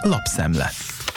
Lapszemle.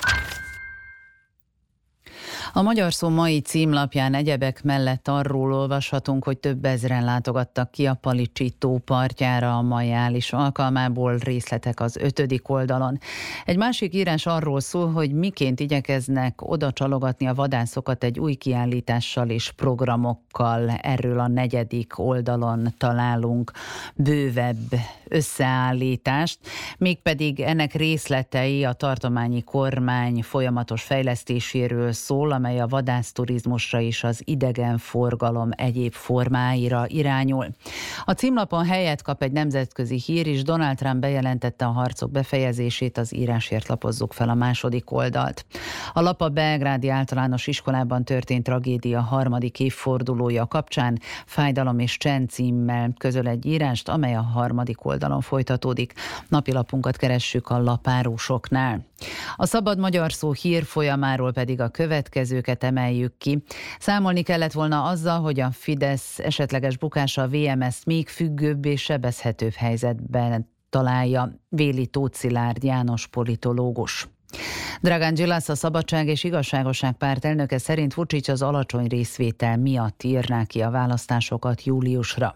A Magyar Szó mai címlapján egyebek mellett arról olvashatunk, hogy több ezren látogattak ki a Palicsi tó partjára a majális alkalmából, részletek az 5. oldalon. Egy másik írás arról szól, hogy miként igyekeznek oda csalogatni a vadászokat egy új kiállítással és programokkal. Erről a 4. oldalon találunk bővebb összeállítást, mégpedig ennek részletei a tartományi kormány folyamatos fejlesztéséről szól, amely a vadászturizmusra és az idegenforgalom egyéb formáira irányul. A címlapon helyet kap egy nemzetközi hír is, Donald Trump bejelentette a harcok befejezését, az írásért lapozzuk fel a 2. oldalt. A lap a belgrádi általános iskolában történt tragédia 3. évfordulója kapcsán Fájdalom és csend címmel közöl egy írást, amely a 3. oldalon folytatódik. Napilapunkat keressük a lapárusoknál. A Szabad Magyar Szó hírfolyamáról pedig a következőket emeljük ki. Számolni kellett volna azzal, hogy a Fidesz esetleges bukása a VMS-t még függőbb és sebezhetőbb helyzetben találja, véli Tóth Szilárd János politológus. Dragan Đilas, a Szabadság és Igazságosság Párt elnöke szerint Vučić az alacsony részvétel miatt írná ki a választásokat júliusra.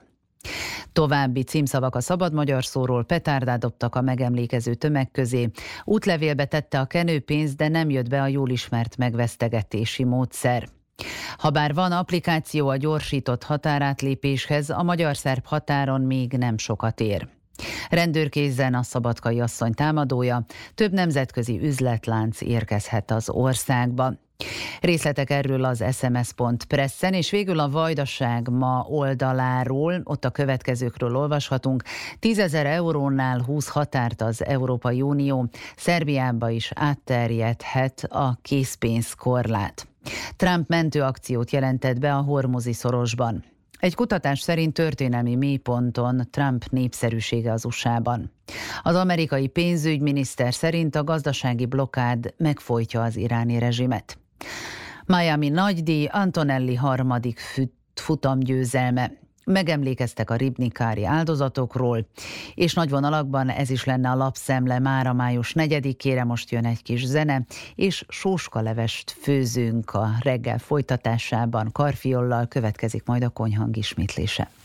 További címszavak a Szabad Magyar Szóról: petárdát dobtak a megemlékező tömeg közé, útlevélbe tette a kenőpénzt, de nem jött be a jól ismert megvesztegetési módszer. Habár van applikáció a gyorsított határátlépéshez, a magyar-szerb határon még nem sokat ér. Rendőrkézzen a szabadkai asszony támadója, több nemzetközi üzletlánc érkezhet az országba. Részletek erről az sms.press-en, és végül a Vajdaság ma oldaláról, ott a következőkről olvashatunk: 10 000 eurónál húz határt az Európai Unió, Szerbiába is átterjedhet a készpénzkorlát. Trump mentőakciót jelentett be a Hormuzi szorosban. Egy kutatás szerint történelmi mélyponton Trump népszerűsége az USA-ban. Az amerikai pénzügyminiszter szerint a gazdasági blokkád megfojtja az iráni rezsimet. Miami nagydíj, Antonelli 3. futamgyőzelme. Megemlékeztek a ribnikári áldozatokról, és nagy vonalakban ez is lenne a lapszemle mára május 4-ére. Most jön egy kis zene, és sóskalevest főzünk a reggel folytatásában. Karfiollal következik majd a konyhang ismétlése.